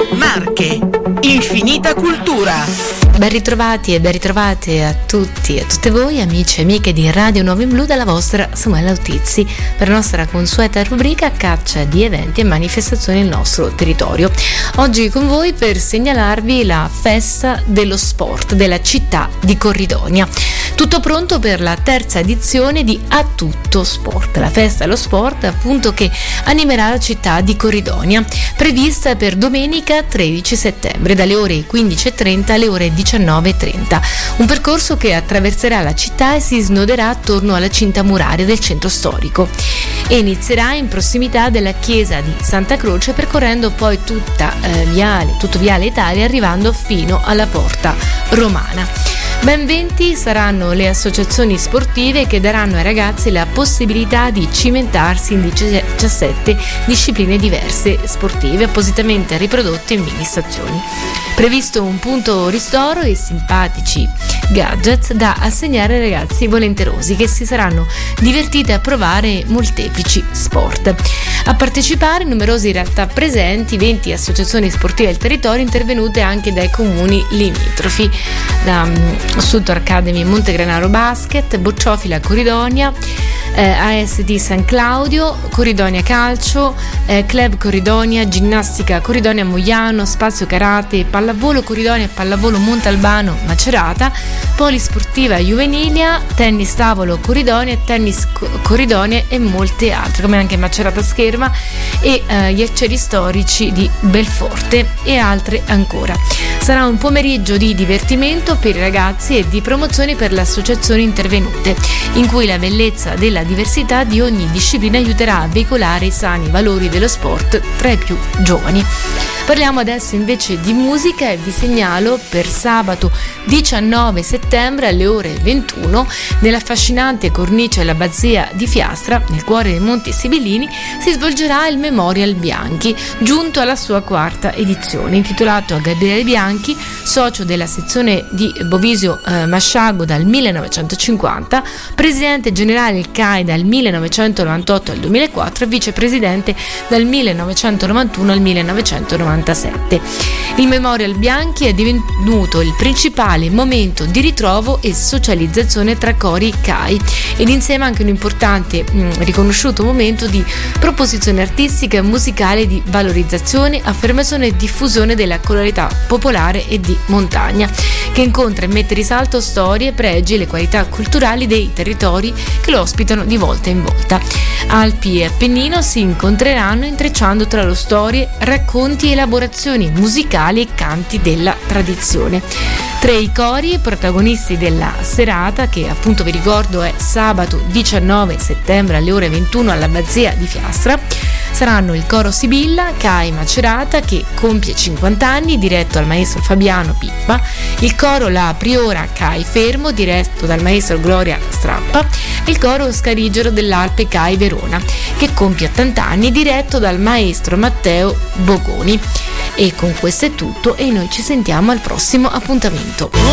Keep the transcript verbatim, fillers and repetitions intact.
Marche, infinita cultura. Ben ritrovati e ben ritrovate a tutti e a tutte voi, amici e amiche di Radio Nuovo in Blu, dalla vostra Samuela Autizzi per la nostra consueta rubrica Caccia di eventi e manifestazioni nel nostro territorio. Oggi con voi per segnalarvi la festa dello sport della città di Corridonia. Tutto pronto per la terza edizione di A Tutto Sport, la festa dello sport appunto che animerà la città di Corridonia, prevista per domenica tredici settembre dalle ore quindici e trenta alle ore diciannove e trenta. Un percorso che attraverserà la città e si snoderà attorno alla cinta muraria del centro storico e inizierà in prossimità della chiesa di Santa Croce, percorrendo poi tutta eh, viale, tutto viale Italia, arrivando fino alla porta romana. Ben venti saranno le associazioni sportive che daranno ai ragazzi la possibilità di cimentarsi in diciassette discipline diverse sportive appositamente riprodotte in mini stazioni. Previsto un punto ristoro e simpatici gadget da assegnare ai ragazzi volenterosi che si saranno divertiti a provare molteplici sport. A partecipare numerose realtà presenti, venti associazioni sportive del territorio intervenute anche dai comuni limitrofi, da Sud Academy Montegranaro Basket, Bocciofila Corridonia, eh, A S D San Claudio, Corridonia Calcio, eh, Club Corridonia, Ginnastica Corridonia Mogliano, Spazio Karate, Pallavolo Corridonia, Pallavolo Montalbano Macerata, Polisportiva Juvenilia, Tennis Tavolo Corridonia, Tennis Corridonia e molte altre, come anche Macerata Scherma e eh, gli Arcieri Storici di Belforte e altre ancora. Sarà un pomeriggio di divertimento per i ragazzi e di promozione per le associazioni intervenute, in cui la bellezza della diversità di ogni disciplina aiuterà a veicolare i sani valori dello sport tra i più giovani. Parliamo adesso invece di musica e vi segnalo per sabato diciannove settembre alle ore ventuno nell'affascinante cornice dell'abbazia di Fiastra, nel cuore dei Monti Sibillini, si svolgerà il Memorial Bianchi, giunto alla sua quarta edizione, intitolato a Gabriele Bianchi, socio della sezione di Bovisio eh, Masciago dal millenovecentocinquanta, presidente generale del C A I dal millenovecentonovantotto al duemilaquattro e vicepresidente dal millenovecentonovantuno al millenovecentonovantasette. Il Memorial Bianchi è divenuto il principale momento di ritrovo e socializzazione tra cori C A I ed insieme anche un importante mh, riconosciuto momento di proposizione artistica e musicale, di valorizzazione, affermazione e diffusione della colorità popolare e di montagna, che incontra e mette in risalto storie, pregi e le qualità culturali dei territori che lo ospitano di volta in volta. Alpi e Appennino si incontreranno intrecciando tra loro storie, racconti, elaborazioni musicali e canti della tradizione. Tre i cori protagonisti della serata, che appunto vi ricordo è sabato diciannove settembre alle ore ventuno all'abbazia di Fiastra, saranno il coro Sibilla C A I Macerata, che compie cinquanta anni, diretto dal maestro Fabiano Pippa, il coro La Priora C A I Fermo, diretto dal maestro Gloria Strappa, e il coro Scarigero dell'Alpe C A I Verona, che compie ottanta anni, diretto dal maestro Matteo Bogoni. E con questo è tutto e noi ci sentiamo al prossimo appuntamento.